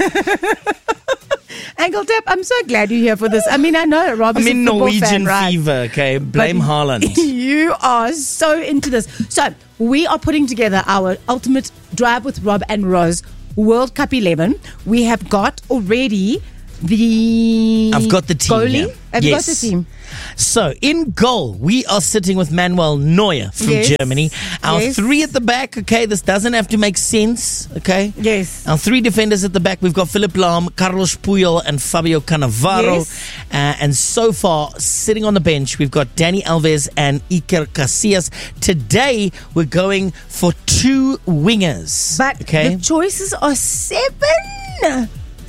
Ankle Tap, I'm so glad you're here for this. I mean, I know Rob is a football Norwegian fan, right? fever, okay? Blame Haaland. You are so into this. So, we are putting together our ultimate Drive with Rob and Roz World Cup 11. We have got already I've got the team. Goalie? Here. Have you got the team? So, in goal, we are sitting with Manuel Neuer from Germany. Our three at the back, okay? This doesn't have to make sense, okay? Yes. Our three defenders at the back, we've got Philipp Lahm, Carlos Puyol, and Fabio Cannavaro. Yes. And so far, sitting on the bench, we've got Dani Alves and Iker Casillas. Today, we're going for two wingers. But the choices are 7.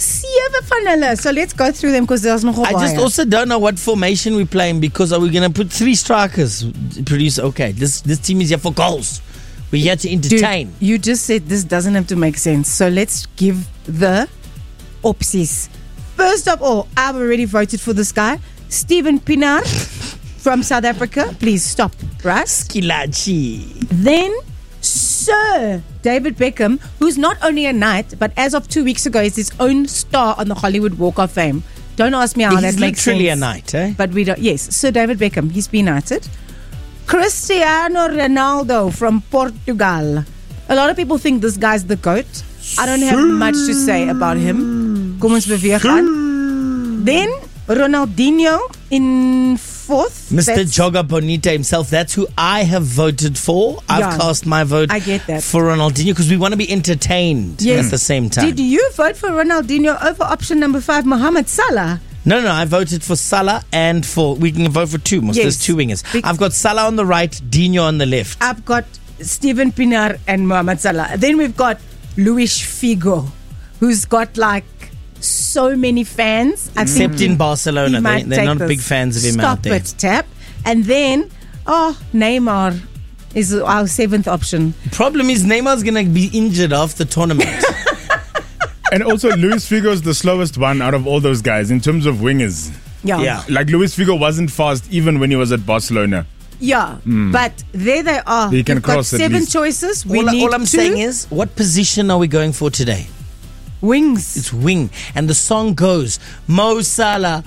So let's go through them because there's no whole I just also don't know what formation we're playing because are we going to put 3 strikers? Producer, okay, this team is here for goals. We're here to entertain. Dude, you just said this doesn't have to make sense. So let's give the opties. First of all, I've already voted for this guy, Steven Pienaar from South Africa. Please stop, right? Skilachi. Then Sir David Beckham, who's not only a knight, but as of 2 weeks ago is his own star on the Hollywood Walk of Fame. Don't ask me how that makes sense. He's literally a knight, eh? But we don't. Yes, Sir David Beckham, he's been knighted. Cristiano Ronaldo from Portugal. A lot of people think this guy's the GOAT. I don't have much to say about him. Kom ons beweeg aan. Then Ronaldinho in 4th. Mr. Joga Bonita himself. That's who I have voted for. I've cast my vote for Ronaldinho because we want to be entertained at the same time. Did you vote for Ronaldinho over option number 5, Mohamed Salah? No, I voted for Salah and we can vote for 2. There's 2 wingers. I've got Salah on the right, Dino on the left. I've got Steven Pienaar and Mohamed Salah. Then we've got Luis Figo, who's got like so many fans. Except in Barcelona. They're not big fans of him out there. Stop it, Tap. And then, Neymar is our 7th option. Problem is Neymar's going to be injured after the tournament. And also, Luis Figo is the slowest one out of all those guys in terms of wingers. Yeah. Like, Luis Figo wasn't fast even when he was at Barcelona. Yeah, but there they are. He can cross 7 choices. We need all I'm saying is, what position are we going for today? Wings. It's wing. And the song goes, Mo Salah,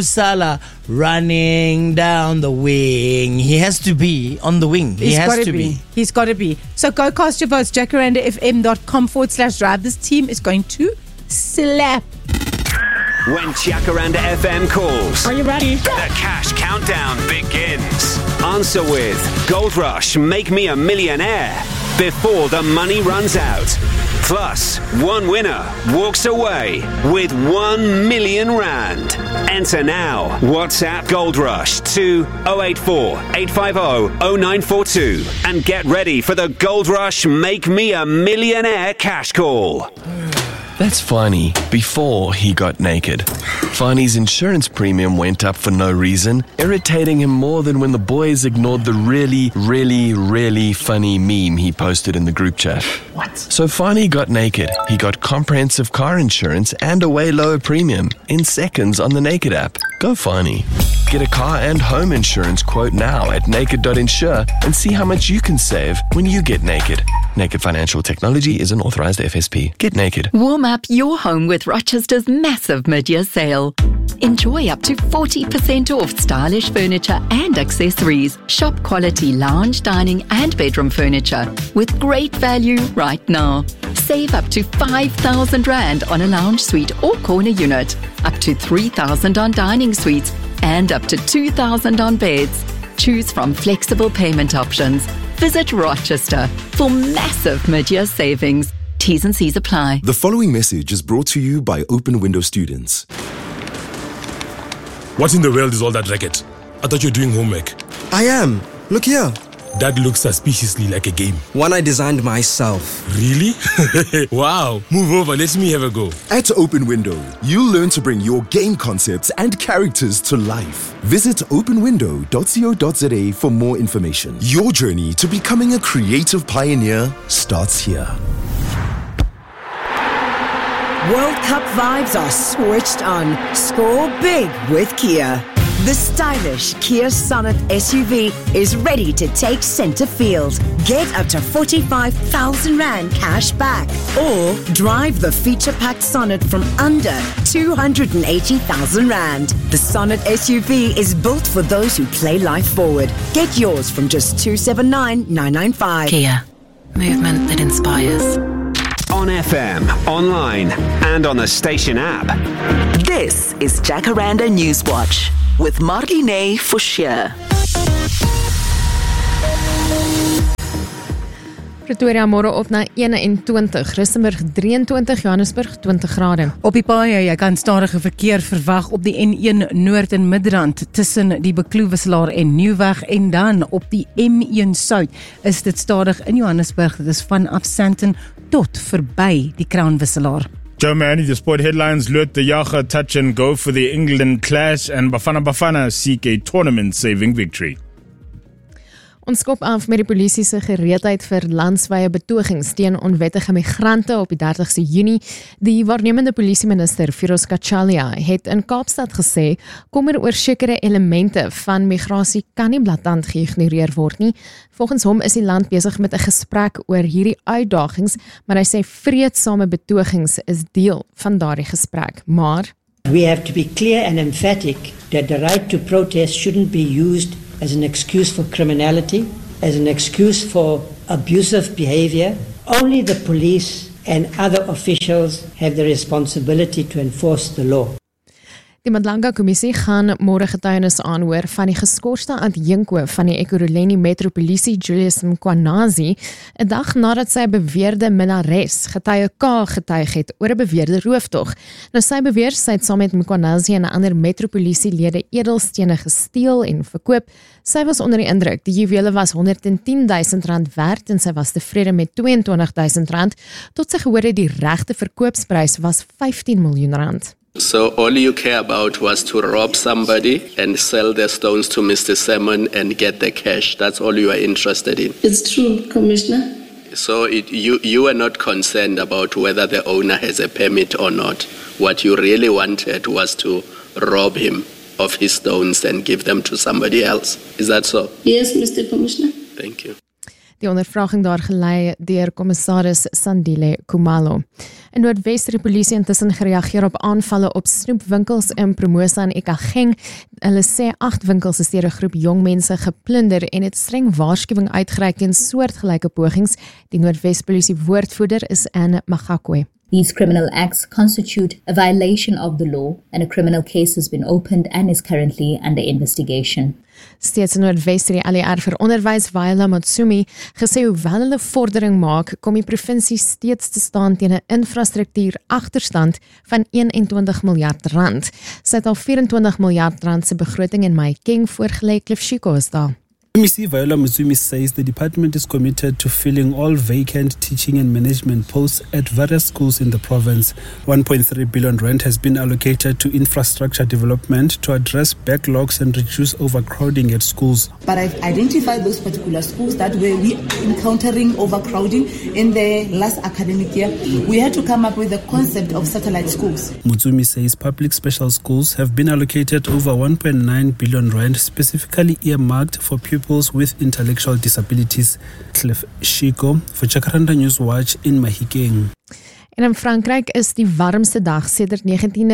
running down the wing. He has to be on the wing. He has to be. He's got to be. So go cast your votes, jacarandafm.com/drive. This team is going to slap. When Jacaranda FM calls. Are you ready? The cash countdown begins. Answer with Gold Rush, Make Me a Millionaire before the money runs out. Plus, one winner walks away with 1 million rand. Enter now. WhatsApp Gold Rush to 084 850 0942 and get ready for the Gold Rush Make Me a Millionaire cash call. That's Fani before he got naked. Fani's insurance premium went up for no reason, irritating him more than when the boys ignored the really, really, really funny meme he posted in the group chat. What? So Fani got naked. He got comprehensive car insurance and a way lower premium in seconds on the Naked app. Go Fani. Get a car and home insurance quote now at naked.insure and see how much you can save when you get naked. Naked Financial Technology is an authorized FSP. Get naked. Warm up your home with Rochester's massive mid-year sale. Enjoy up to 40% off stylish furniture and accessories. Shop quality lounge, dining and bedroom furniture with great value right now. Save up to 5,000 Rand on a lounge suite or corner unit, up to 3,000 on dining suites and up to 2,000 on beds. Choose from flexible payment options. Visit Rochester for massive mid-year savings. T's and C's apply. The following message is brought to you by Open Window students. What in the world is all that racket? I thought you were doing homework. I am. Look here. That looks suspiciously like a game. One I designed myself. Really? Wow. Move over. Let me have a go. At Open Window, you'll learn to bring your game concepts and characters to life. Visit openwindow.co.za for more information. Your journey to becoming a creative pioneer starts here. World Cup vibes are switched on. Score big with Kia. The stylish Kia Sonet SUV is ready to take centre field. Get up to 45,000 Rand cash back. Or drive the feature-packed Sonet from under 280,000 Rand. The Sonet SUV is built for those who play life forward. Get yours from just 279,995. Kia. Movement that inspires. On FM, online, and on the station app. This is Jacaranda Newswatch with Marlene Forshire. Pretoria môre op na 21, Rustenburg 23, Johannesburg 20 grade. Op die paaie, jy kan stadige verkeer verwag op die N1 Noord en Midrand tussen die Bekloewisselaar en Nieuwweg, en dan op die M1 Suid is dit stadig in Johannesburg. Dit is vanaf Sandton tot verby die Kroonwisselaar. Joe Manny, the sport headlines: Lut the Yaga touch and go for the England clash, and Bafana Bafana seek a tournament-saving victory. Ons skop af met die polisie se gereedheid vir landswye betogings teen onwettige migrante op die 30ste Junie. Die waarnemende polisieminister, Firoz Kachalia, het in Kaapstad gesê, kommer oor sekere elemente van migrasie kan nie blaatant geïgnoreer word nie. Volgens hom is die land besig met 'n gesprek oor hierdie uitdagings, maar hy sê vreedsame betogings is deel van daardie gesprek. Maar we have to be clear and emphatic that the right to protest shouldn't be used as an excuse for criminality, as an excuse for abusive behavior. Only the police and other officials have the responsibility to enforce the law. Die Madlanga-kommissie gaan môre getuienis aanhoor van die geskorste adjunko van die Ekurhuleni Metropolisie, Julius Mkwanazi, 'n dag nadat sy beweerde minnares, getuie K, getuig het oor 'n beweerde rooftog. Nou sy beweer sy het saam met Mkwanazi en ander metropolisielede edelstene gesteel en verkoop. Sy was onder die indruk, die juwele was R110,000 werd en sy was tevrede met R22,000, tot sy gehoor het die regte verkoopsprys was R15 miljoen. So all you care about was to rob somebody and sell the stones to Mr. Salmon and get the cash. That's all you are interested in. It's true, Commissioner. So you are not concerned about whether the owner has a permit or not. What you really wanted was to rob him of his stones and give them to somebody else. Is that so? Yes, Mr. Commissioner. Thank you. Die ondervraging daar gelei deur kommissaris Sandile Kumalo. In Noordwes het die polisie intussen gereageer op aanvalle op snoepwinkels in Promosa en Ekageng. Hulle sê 8 winkels is deur 'n groep jong mense geplunder en het streng waarskuwing uitgereik teen soortgelyke pogings. Die Noordwes polisie woordvoerder is Anne Magakwe. These criminal acts constitute a violation of the law, and a criminal case has been opened and is currently under investigation. Steeds in Noordwes het die ALR vir onderwys, Waila Matsumi, gesê hoewel hulle vordering maak, kom die provinsie steeds te staan teen 'n infrastruktuur agterstand van R21 miljard. Sy het al R24 miljard se begroting in Mahikeng voorgelê. Cliff Shiko is daar. MEC Viola Muzumi says the department is committed to filling all vacant teaching and management posts at various schools in the province. R1.3 billion has been allocated to infrastructure development to address backlogs and reduce overcrowding at schools. But I've identified those particular schools that were we encountering overcrowding in the last academic year. We had to come up with the concept of satellite schools. Muzumi says public special schools have been allocated over R1.9 billion specifically earmarked for pupils with intellectual disabilities. Cliff Shiko for Jacaranda Newswatch in Mahikeng. En in Frankryk is die warmste dag sedert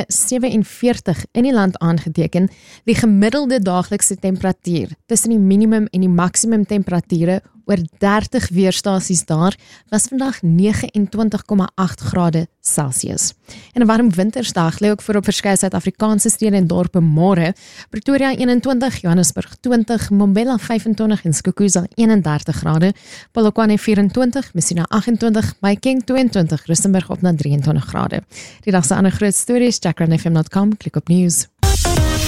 1947 in die land aangeteken. Die gemiddelde daaglikse temperatuur tussen die minimum en die maksimum temperature oor 30 weerstasies daar was vandag 29,8 grade Celsius. En 'n warm wintersdag lê ook voor op verskeie Suid-Afrikaanse stede en dorpe môre. Pretoria 21, Johannesburg 20, Mbombela 25 en Skukuza 31 grade, Polokwane 24, Messina 28, Mahikeng 22, Rustenburg op na 23 grade. Die dag se ander groot stories, jacarandafm.com, klik op news.